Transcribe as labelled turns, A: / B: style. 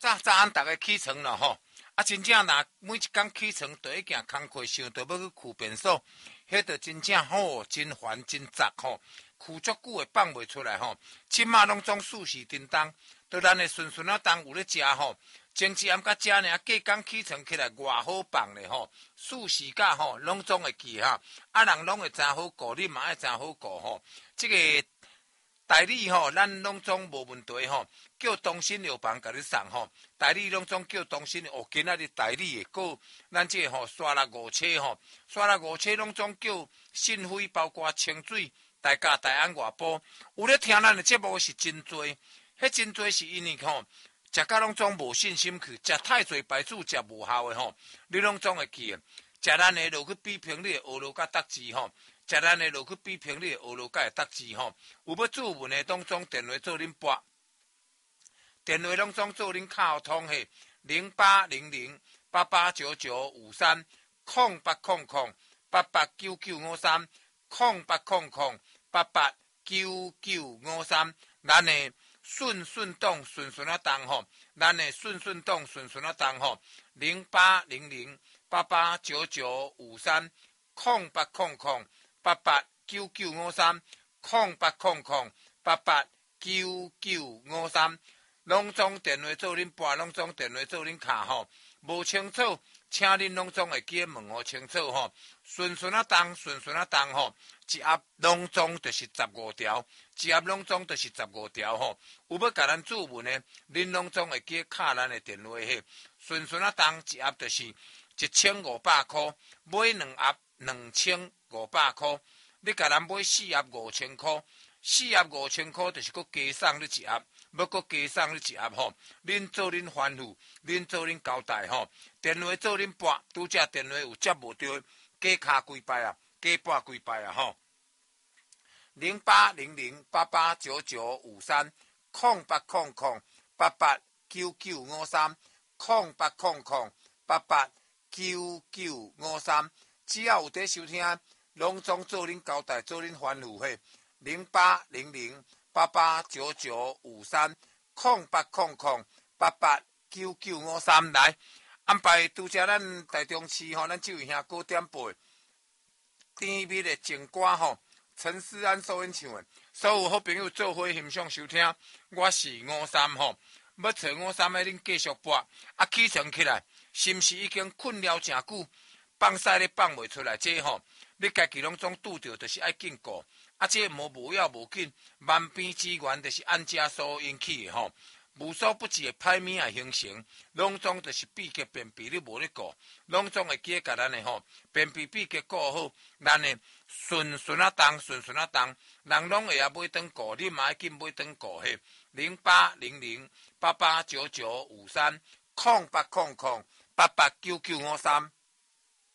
A: 早暗逐个起床了吼，啊，真正若每一工起床，就一件工课想着要去驱便所，迄着真正吼，真烦真杂吼，驱足久会放袂出来吼。即马拢总四时叮当，对咱的顺顺啊当有咧食吼，前一暗甲食尔，隔工起床起来偌好放咧吼，四时甲吼拢总会记哈，啊人拢会真好顾，你嘛爱真好顾吼，即个。代理吼，咱拢总无问题吼，叫东新药房甲你送吼，代理拢总叫东新哦，今仔日代理的，个咱这吼刷啦五车吼，刷啦五车拢总叫信费，包括清水、大家大安外包，有咧听咱的节目是真多，迄真多是因为吼，食甲拢总无信心去，食太侪白煮食无效的吼，你拢总会记，食咱的落去比拼你的学路甲得志吼。食咱的落去比拼你的学路甲会得志吼，有要注文的拢总电话做恁拨，电话拢总做恁卡通嘿，0800889953 0800889953 0800889953，咱的顺顺动顺顺啊动吼，咱的顺顺动顺顺啊动吼，0800889953 0800889953 0800889953，拢总电话做恁拨，拢总电话做恁卡吼，无清楚，请恁拢总会记问候清楚吼。顺顺啊动，顺顺啊动吼，一盒拢总就是15条，一盒拢总就是15条吼。有要甲咱注文的，恁拢总会记卡咱的电话嘿。顺顺啊动，一盒就是1500块，买2盒2500块。你甲咱买4盒5000块，4盒5000块就是搁加送你一盒，要搁加送你一盒吼。恁做恁吩咐，恁做恁交代吼。电话做恁拨，拄则电话有接无着，加卡几摆啊，加拨几摆啊吼。0800889953 0800889953 0800889953，只要有在收听。拢总做恁交代，做恁吩咐嘿，0800889953 0800889953来安排。拄则咱台中市吼，咱这位兄9点8，甜蜜的情歌吼，陈思安所演唱的，所有好朋友做伙欣赏收听。我是53吼，要找53的恁继续播，啊起床起来，是毋是已经困了真久，放屎咧放袂出来这吼？你家己拢总拄着，就是爱紧顾，啊，这无要无紧，万变之源就是按遮所引起的吼，无所不至的歹物啊形成，拢总就是闭结便秘，你无咧顾，拢总会记甲咱的吼，便秘闭结顾好，咱的顺顺啊动，顺顺啊动，人拢会买转顾，你嘛爱紧买转顾嘿，0800889953 0800889953。